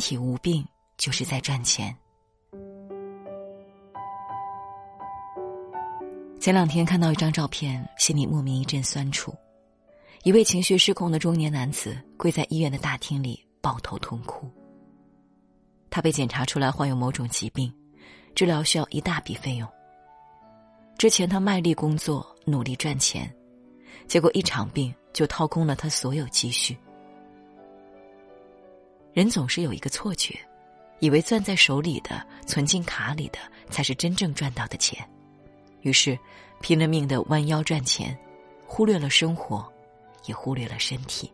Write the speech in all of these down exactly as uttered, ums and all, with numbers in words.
体无病，就是在赚钱。前两天看到一张照片，心里莫名一阵酸楚。一位情绪失控的中年男子跪在医院的大厅里抱头痛哭。他被检查出来患有某种疾病，治疗需要一大笔费用。之前他卖力工作，努力赚钱，结果一场病就掏空了他所有积蓄。人总是有一个错觉，以为攥在手里的、存进卡里的才是真正赚到的钱，于是拼了命地弯腰赚钱，忽略了生活，也忽略了身体。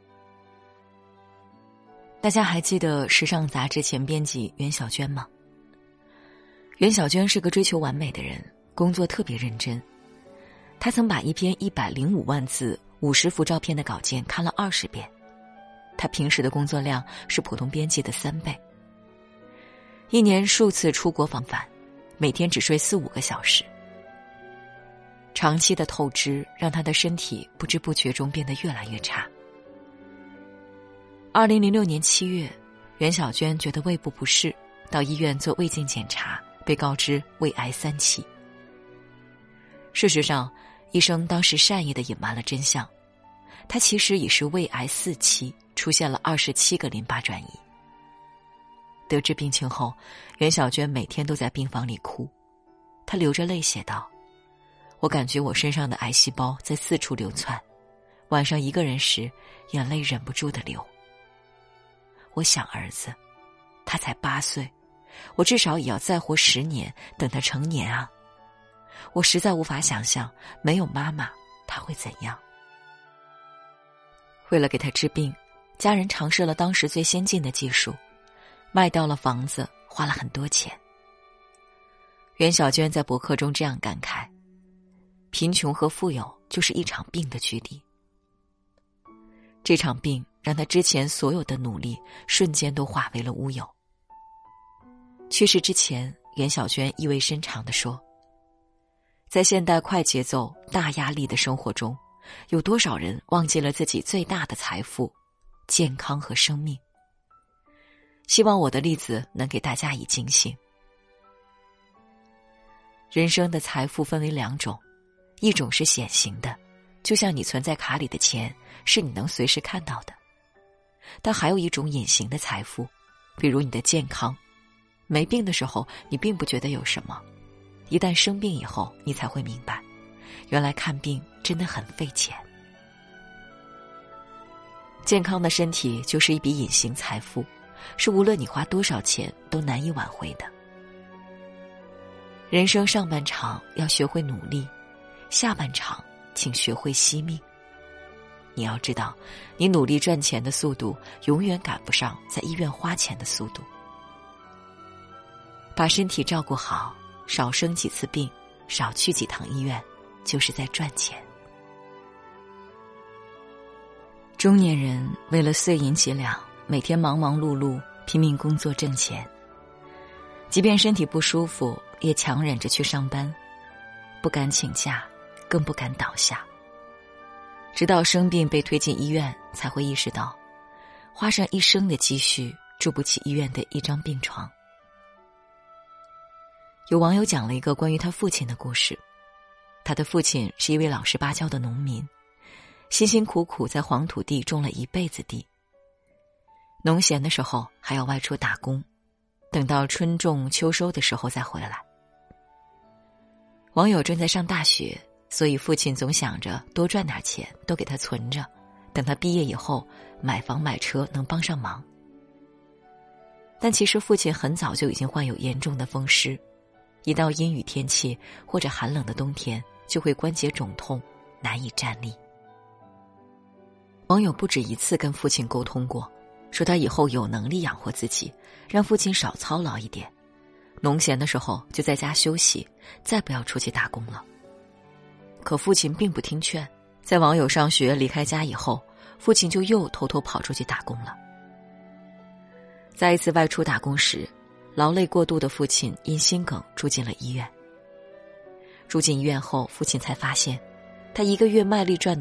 大家还记得时尚杂志前编辑袁小娟吗？袁小娟是个追求完美的人，工作特别认真。她曾把一篇一百零五万字、五十幅照片的稿件看了二十遍。她平时的工作量是普通编辑的三倍。一年数次出国访访，每天只睡四五个小时。长期的透支让她的身体不知不觉中变得越来越差。二零零六年七月，袁小娟觉得胃部不适，到医院做胃镜检查，被告知胃癌三期。事实上，医生当时善意地隐瞒了真相，她其实已是胃癌四期，出现了二十七个淋巴转移。得知病情后，袁小娟每天都在病房里哭，她流着泪写道：我感觉我身上的癌细胞在四处流窜，晚上一个人时，眼泪忍不住地流。我想儿子，他才八岁，我至少也要再活十年，等他成年啊！我实在无法想象，没有妈妈他会怎样。为了给他治病，家人尝试了当时最先进的技术，卖掉了房子，花了很多钱。袁小娟在博客中这样感慨：贫穷和富有就是一场病的距离。这场病让他之前所有的努力瞬间都化为了乌有。去世之前，袁小娟意味深长地说：在现代快节奏、大压力的生活中，有多少人忘记了自己最大的财富——健康和生命？希望我的例子能给大家以警醒。人生的财富分为两种，一种是显形的，就像你存在卡里的钱，是你能随时看到的。但还有一种隐形的财富，比如你的健康。没病的时候，你并不觉得有什么，一旦生病以后，你才会明白，原来看病真的很费钱。健康的身体就是一笔隐形财富，是无论你花多少钱都难以挽回的。人生上半场要学会努力，下半场请学会惜命。你要知道，你努力赚钱的速度永远赶不上在医院花钱的速度。把身体照顾好，少生几次病，少去几趟医院，就是在赚钱。中年人为了碎银几两，每天忙忙碌碌，拼命工作挣钱。即便身体不舒服，也强忍着去上班，不敢请假，更不敢倒下。直到生病被推进医院，才会意识到，花上一生的积蓄，住不起医院的一张病床。有网友讲了一个关于他父亲的故事。他的父亲是一位老实巴交的农民，辛辛苦苦在黄土地种了一辈子地，农闲的时候还要外出打工，等到春种秋收的时候再回来。网友正在上大学，所以父亲总想着多赚点钱，都给他存着，等他毕业以后买房买车能帮上忙。但其实父亲很早就已经患有严重的风湿，一到阴雨天气或者寒冷的冬天，就会关节肿痛，难以站立。网友不止一次跟父亲沟通过，说他以后有能力养活自己，让父亲少操劳一点，农闲的时候就在家休息，再不要出去打工了。可父亲并不听劝，在网友上学离开家以后，父亲就又偷偷跑出去打工了。在一次外出打工时，劳累过度的父亲因心梗住进了医院。住进医院后，父亲才发现，他一个月卖力赚的